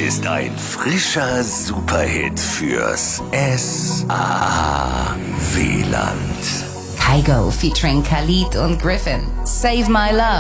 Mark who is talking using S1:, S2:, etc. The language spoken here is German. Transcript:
S1: ist ein frischer Superhit fürs S-A-W-Land.
S2: Kygo featuring Khalid und Griffin. Save My Love.